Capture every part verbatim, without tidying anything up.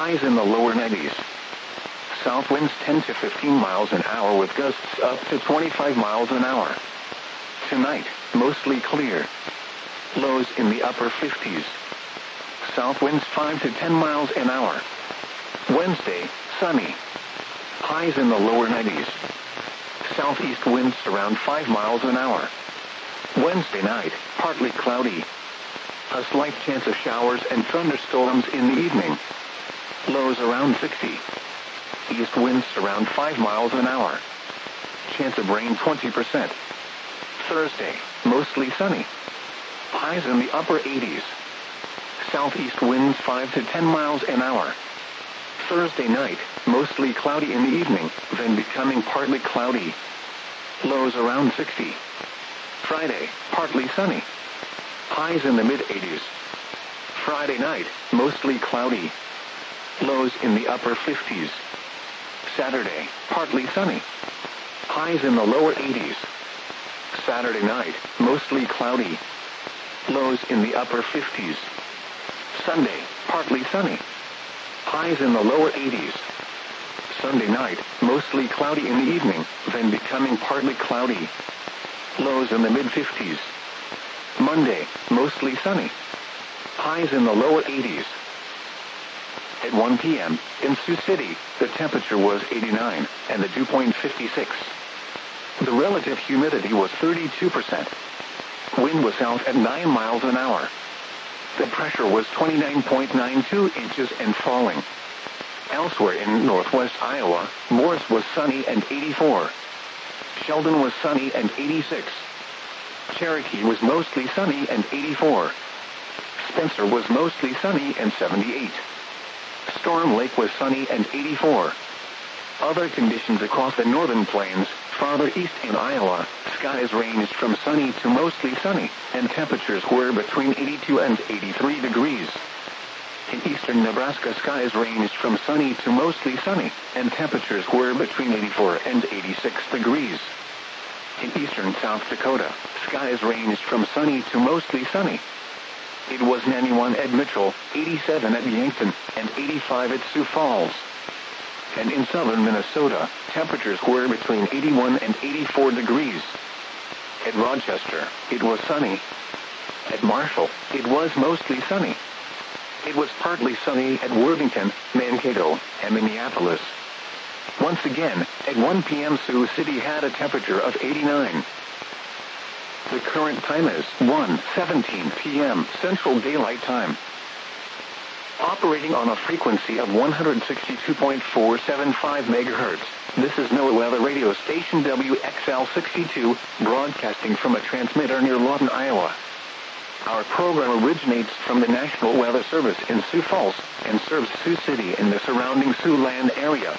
highs in the lower nineties. South winds ten to fifteen miles an hour with gusts up to twenty-five miles an hour. Tonight, mostly clear. Lows in the upper fifties. South winds five to ten miles an hour. Wednesday, sunny. Highs in the lower nineties. Southeast winds around five miles an hour. Wednesday night, partly cloudy. A slight chance of showers and thunderstorms in the evening. Lows around sixty. East winds around five miles an hour. Chance of rain twenty percent. Thursday, mostly sunny. Highs in the upper eighties. Southeast winds five to ten miles an hour. Thursday night, mostly cloudy in the evening, then becoming partly cloudy. Lows around sixty. Friday, partly sunny. Highs in the mid-eighties. Friday night, mostly cloudy. Lows in the upper fifties. Saturday, partly sunny. Highs in the lower eighties. Saturday night, mostly cloudy. Lows in the upper fifties. Sunday, partly sunny. Highs in the lower eighties. Sunday night, mostly cloudy in the evening, then becoming partly cloudy. Lows in the mid-fifties. Monday, mostly sunny. Highs in the lower eighties. At one p m, in Sioux City, the temperature was eighty-nine, and the dew point fifty-six. The relative humidity was thirty-two percent. Wind was south at nine miles an hour. The pressure was twenty-nine point nine two inches and falling. Elsewhere in northwest Iowa, Morris was sunny and eighty-four. Sheldon was sunny and eighty-six. Cherokee was mostly sunny and eighty-four. Spencer was mostly sunny and seventy-eight. Storm Lake was sunny and eighty-four. Other conditions across the northern plains, farther east in Iowa, skies ranged from sunny to mostly sunny, and temperatures were between eighty-two and eighty-three degrees. In eastern Nebraska, skies ranged from sunny to mostly sunny, and temperatures were between eighty-four and eighty-six degrees. In eastern South Dakota, skies ranged from sunny to mostly sunny. It was ninety-one at Mitchell, eighty-seven at Yankton, and eighty-five at Sioux Falls. And in southern Minnesota, temperatures were between eighty-one and eighty-four degrees. At Rochester, it was sunny. At Marshall, it was mostly sunny. It was partly sunny at Worthington, Mankato, and Minneapolis. Once again, at one p m Sioux City had a temperature of eighty-nine. The current time is one seventeen p m Central Daylight Time. Operating on a frequency of one hundred sixty-two point four seven five megahertz, this is NOAA Weather Radio Station W X L sixty-two, broadcasting from a transmitter near Lawton, Iowa. Our program originates from the National Weather Service in Sioux Falls and serves Sioux City and the surrounding Siouxland area.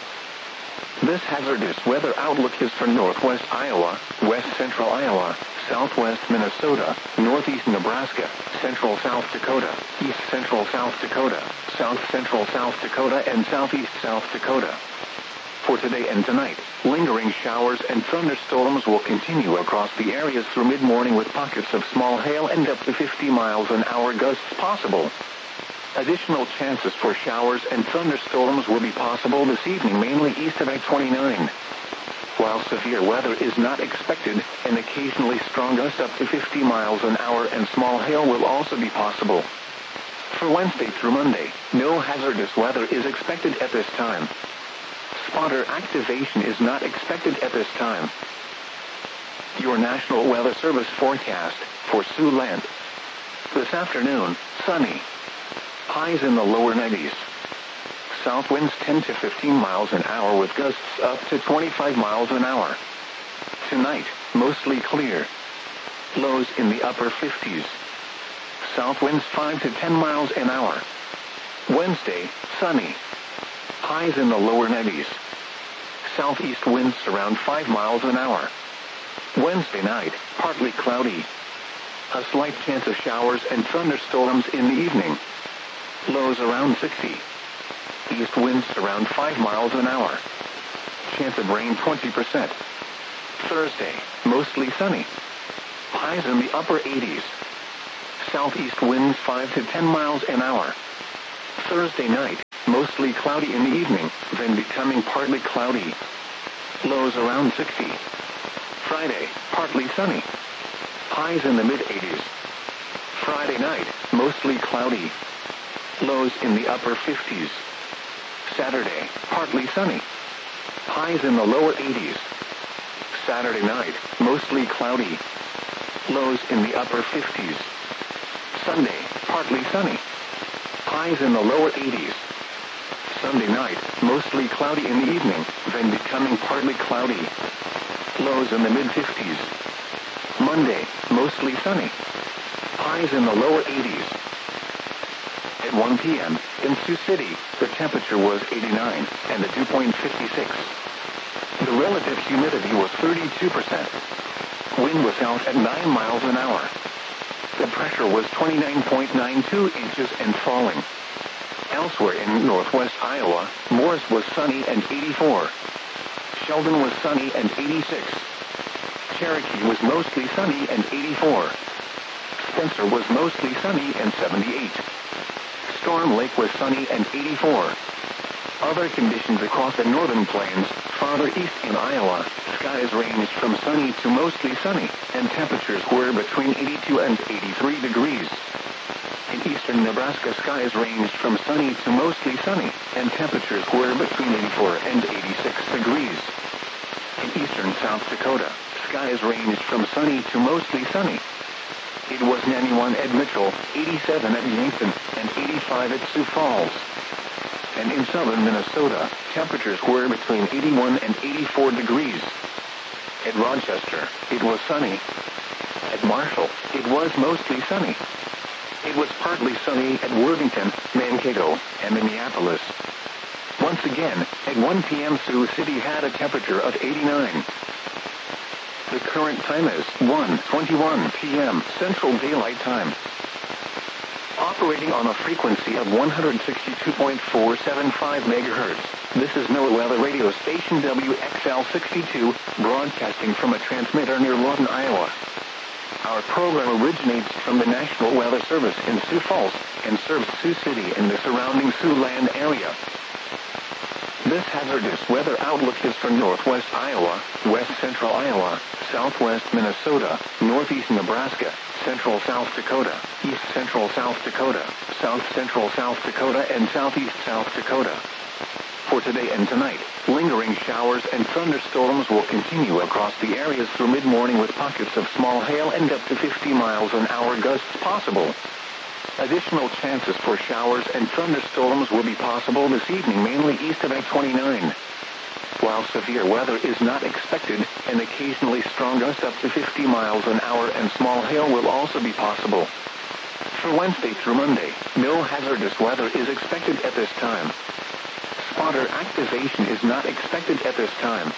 This hazardous weather outlook is for northwest Iowa, west central Iowa, southwest Minnesota, northeast Nebraska, central South Dakota, east central South Dakota, south central South Dakota, and southeast South Dakota. For today and tonight, lingering showers and thunderstorms will continue across the areas through mid-morning with pockets of small hail and up to fifty miles an hour gusts possible. Additional chances for showers and thunderstorms will be possible this evening, mainly east of I twenty-nine. While severe weather is not expected, an occasionally strong gust up to fifty miles an hour and small hail will also be possible. For Wednesday through Monday, no hazardous weather is expected at this time. Spotter activation is not expected at this time. Your National Weather Service forecast for Siouxland. This afternoon, sunny. Highs in the lower nineties. South winds ten to fifteen miles an hour with gusts up to twenty-five miles an hour. Tonight, mostly clear. Lows in the upper fifties. South winds five to ten miles an hour. Wednesday, sunny. Highs in the lower nineties. Southeast winds around five miles an hour. Wednesday night, partly cloudy. A slight chance of showers and thunderstorms in the evening. Lows around sixty. East winds around five miles an hour. Chance of rain twenty percent. Thursday, mostly sunny. Highs in the upper eighties. Southeast winds five to ten miles an hour. Thursday night, mostly cloudy in the evening, then becoming partly cloudy. Lows around sixty. Friday, partly sunny. Highs in the mid-eighties. Friday night, mostly cloudy. Lows in the upper fifties. Saturday, partly sunny. Highs in the lower eighties. Saturday night, mostly cloudy. Lows in the upper fifties. Sunday, partly sunny. Highs in the lower eighties. Sunday night, mostly cloudy in the evening, then becoming partly cloudy. Lows in the mid-fifties. Monday, mostly sunny. Highs in the lower eighties. At one p m in Sioux City, the temperature was eighty-nine, and the dew point fifty-six. The relative humidity was thirty-two percent. Wind was south at nine miles an hour. The pressure was twenty-nine point nine two inches and falling. Elsewhere in northwest Iowa, Morris was sunny and eighty-four. Sheldon was sunny and eighty-six. Cherokee was mostly sunny and eighty-four. Spencer was mostly sunny and seventy-eight. Storm Lake was sunny and eighty-four. Other conditions across the northern plains, farther east in Iowa, skies ranged from sunny to mostly sunny, and temperatures were between eighty-two and eighty-three degrees. In eastern Nebraska, skies ranged from sunny to mostly sunny, and temperatures were between eighty-four and eighty-six degrees. In eastern South Dakota, skies ranged from sunny to mostly sunny. It was ninety-one at Mitchell, eighty-seven at Yankton, and eighty-five at Sioux Falls. And in southern Minnesota, temperatures were between eighty-one and eighty-four degrees. At Rochester, it was sunny. At Marshall, it was mostly sunny. It was partly sunny at Worthington, Mankato, and Minneapolis. Once again, at one p m Sioux City had a temperature of eighty-nine. The current time is one twenty-one p m Central Daylight Time. Operating on a frequency of one hundred sixty-two point four seven five megahertz, this is NOAA Weather Radio Station W X L sixty-two, broadcasting from a transmitter near Lawton, Iowa. Our program originates from the National Weather Service in Sioux Falls and serves Sioux City and the surrounding Siouxland area. This hazardous weather outlook is for northwest Iowa, west central Iowa, southwest Minnesota, northeast Nebraska, central South Dakota, east central South Dakota, south central South Dakota, and southeast South Dakota. For today and tonight, lingering showers and thunderstorms will continue across the areas through mid-morning with pockets of small hail and up to fifty miles an hour gusts possible. Additional chances for showers and thunderstorms will be possible this evening, mainly east of I twenty-nine. While severe weather is not expected, and occasionally strong gusts up to fifty miles an hour and small hail will also be possible. For Wednesday through Monday, no hazardous weather is expected at this time. Spotter activation is not expected at this time.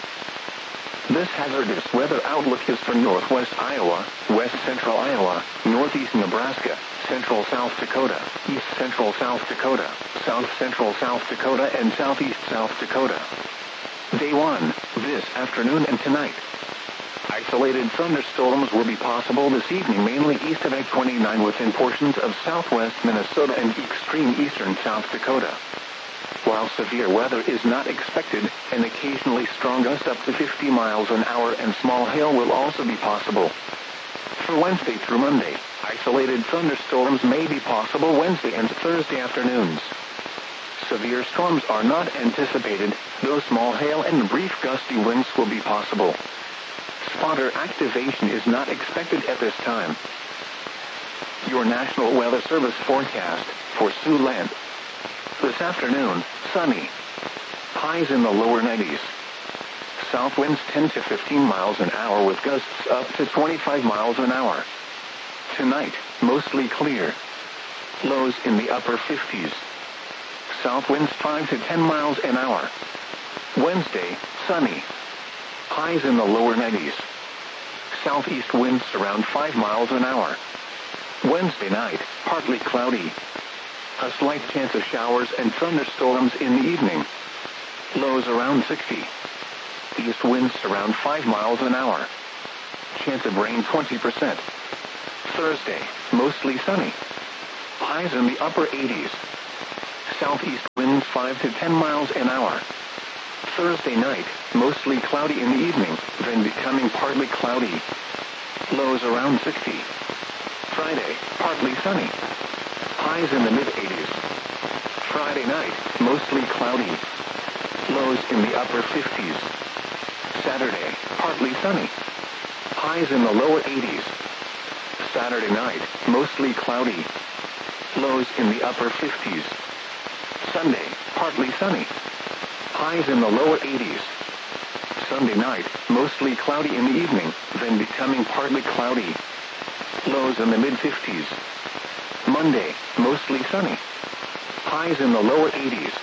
This hazardous weather outlook is for northwest Iowa, west central Iowa, northeast Nebraska, central South Dakota, east central South Dakota, south central South Dakota, and southeast South Dakota. Day one, this afternoon and tonight. Isolated thunderstorms will be possible this evening, mainly east of I twenty-nine within portions of southwest Minnesota and extreme eastern South Dakota. While severe weather is not expected, and occasionally strong gusts up to fifty miles an hour and small hail will also be possible. For Wednesday through Monday, isolated thunderstorms may be possible Wednesday and Thursday afternoons. Severe storms are not anticipated, though small hail and brief gusty winds will be possible. Spotter activation is not expected at this time. Your National Weather Service forecast for Siouxland. This afternoon, sunny. Highs in the lower nineties. South winds ten to fifteen miles an hour with gusts up to twenty-five miles an hour. Tonight, mostly clear. Lows in the upper fifties. South winds five to ten miles an hour. Wednesday, sunny. Highs in the lower nineties. Southeast winds around five miles an hour. Wednesday night, partly cloudy. A slight chance of showers and thunderstorms in the evening. Lows around sixty. East winds around five miles an hour. Chance of rain twenty percent. Thursday, mostly sunny. Highs in the upper eighties. Southeast winds winds five to ten miles an hour. Thursday night, mostly cloudy in the evening, then becoming partly cloudy. Lows around sixty. Friday, partly sunny. Highs in the mid-eighties. Friday night, mostly cloudy. Lows in the upper fifties. Saturday, partly sunny. Highs in the lower eighties. Saturday night, mostly cloudy. Lows in the upper fifties. Sunday, partly sunny. Highs in the lower eighties. Sunday night, mostly cloudy in the evening, then becoming partly cloudy. Lows in the mid-fifties. Monday, mostly sunny. Highs in the lower eighties.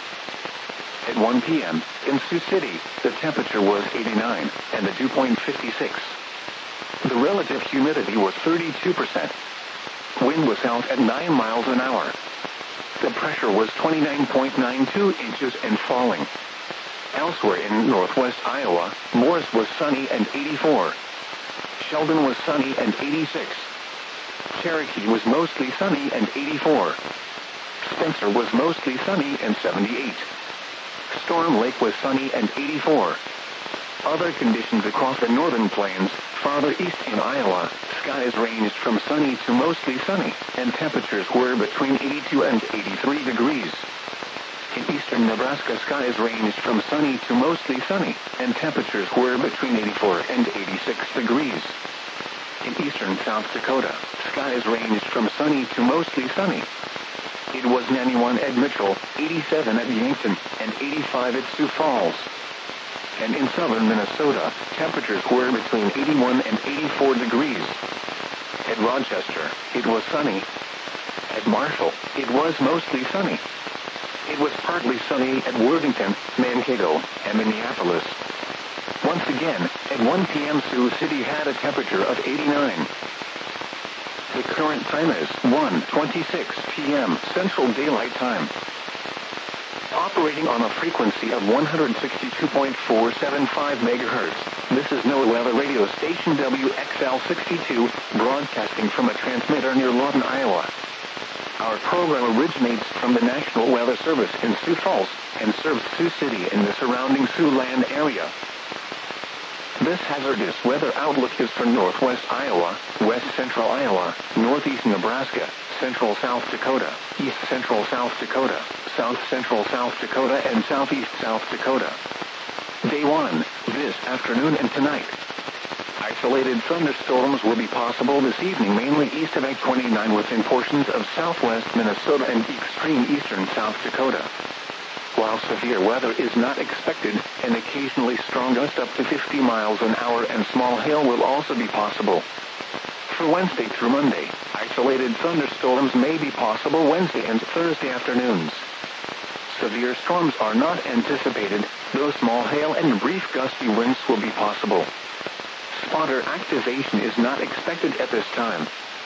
At one p.m., in Sioux City, the temperature was eighty-nine, and the dew point fifty-six. The relative humidity was thirty-two percent. Wind was south at nine miles an hour. The pressure was twenty-nine point nine two inches and falling. Elsewhere in northwest Iowa, Morris was sunny and eighty-four. Sheldon was sunny and eighty-six. Cherokee was mostly sunny and eighty-four. Spencer was mostly sunny and seventy-eight. Storm Lake was sunny and eighty-four. Other conditions across the northern plains, farther east in Iowa, skies ranged from sunny to mostly sunny, and temperatures were between eighty-two and eighty-three degrees. In eastern Nebraska, skies ranged from sunny to mostly sunny, and temperatures were between eighty-four and eighty-six degrees. In eastern South Dakota, skies ranged from sunny to mostly sunny. It was ninety-one at Mitchell, eighty-seven at Yankton, and eighty-five at Sioux Falls. And in southern Minnesota, temperatures were between eighty-one and eighty-four degrees. At Rochester, it was sunny. At Marshall, it was mostly sunny. It was partly sunny at Worthington, Mankato, and Minneapolis. Once again, at one p.m. Sioux City had a temperature of eighty-nine. The current time is one twenty-six p.m. Central Daylight Time. Operating on a frequency of one hundred sixty-two point four seven five megahertz, this is NOAA Weather Radio Station W X L sixty-two, broadcasting from a transmitter near Lawton, Iowa. Our program originates from the National Weather Service in Sioux Falls and serves Sioux City and the surrounding Siouxland area. This hazardous weather outlook is for northwest Iowa, west central Iowa, northeast Nebraska, central South Dakota, east central South Dakota, south central South Dakota, and southeast South Dakota. Day one, this afternoon and tonight. Isolated thunderstorms will be possible this evening, mainly east of I twenty-nine within portions of southwest Minnesota and extreme eastern South Dakota. While severe weather is not expected, an occasionally strong gust up to fifty miles an hour and small hail will also be possible. For Wednesday through Monday, isolated thunderstorms may be possible Wednesday and Thursday afternoons. Severe storms are not anticipated, though small hail and brief gusty winds will be possible. Spotter activation is not expected at this time.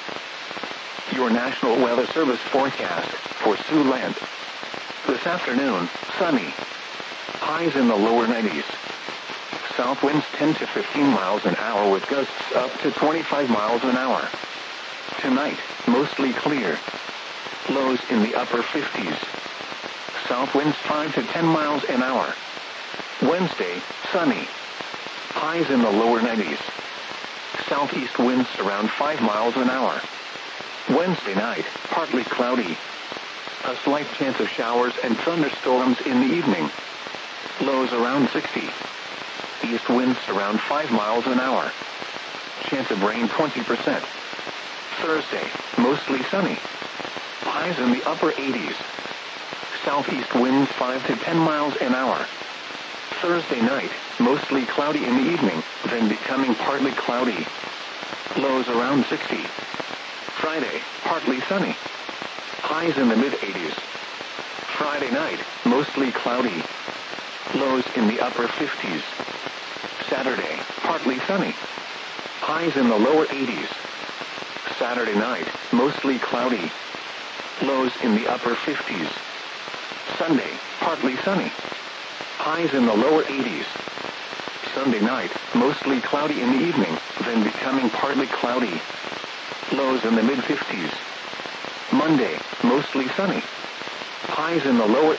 Your National Weather Service forecast for Siouxland. This afternoon, sunny. Highs in the lower nineties. South winds ten to fifteen miles an hour with gusts up to twenty-five miles an hour. Tonight, mostly clear. Lows in the upper fifties. South winds five to ten miles an hour. Wednesday, sunny. Highs in the lower nineties. Southeast winds around five miles an hour. Wednesday night, partly cloudy. A slight chance of showers and thunderstorms in the evening. Lows around sixty. East winds around five miles an hour. Chance of rain twenty percent. Thursday, mostly sunny. Highs in the upper eighties. Southeast winds five to ten miles an hour. Thursday night, mostly cloudy in the evening, then becoming partly cloudy. Lows around sixty. Friday, partly sunny. Highs in the mid-eighties. Friday night, mostly cloudy. Lows in the upper fifties. Saturday, partly sunny. Highs in the lower eighties. Saturday night, mostly cloudy. Lows in the upper fifties. Sunday, partly sunny. Highs in the lower eighties. Sunday night, mostly cloudy in the evening, then becoming partly cloudy. Lows in the mid-fifties. Monday, mostly sunny. Highs in the lower